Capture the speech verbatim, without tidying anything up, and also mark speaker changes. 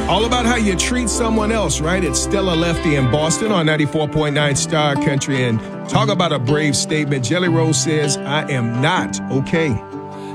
Speaker 1: All about how you treat someone else, right? It's Stella Lefty in Boston on ninety-four point nine Star Country. And talk about a brave statement. Jelly Roll says, I am not okay.